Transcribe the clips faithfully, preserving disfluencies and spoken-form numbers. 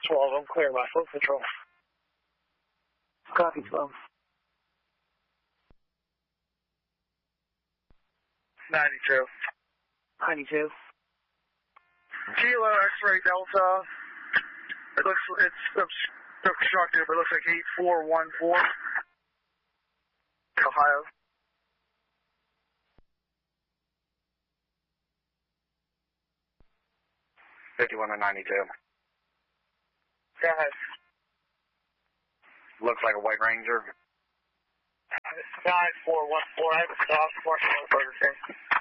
twelve, I'm clear my foot patrol. Copy, twelve. ninety-two. ninety-two. Kilo X-ray Delta. It looks, it's obstructed, but it looks like eight four one four. Ohio. fifty-one to ninety-two. Go ahead. Looks like a White Ranger. nine four one four, I have a stop, Marshall Burger King.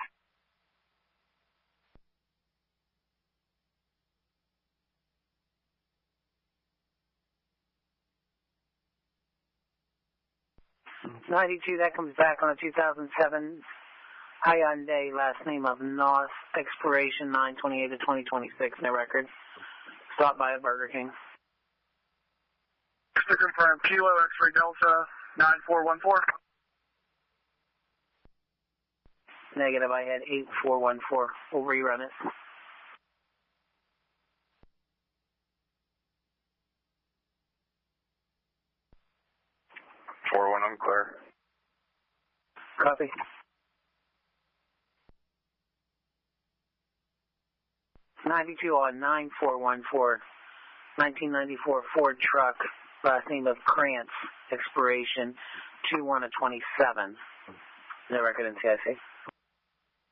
ninety-two, that comes back on a two thousand seven Hyundai, last name of Noss, expiration nine twenty-eight to twenty twenty-six, no record. Stopped by a Burger King. Just to confirm, Kilo X-ray Delta nine four one four. Negative, I had eight four one four. We'll rerun it. four one, I'm clear. Copy. ninety-two on nine four one four. nineteen ninety-four Ford truck, last name of Krantz, expiration two one of twenty-seven. No record in C I C.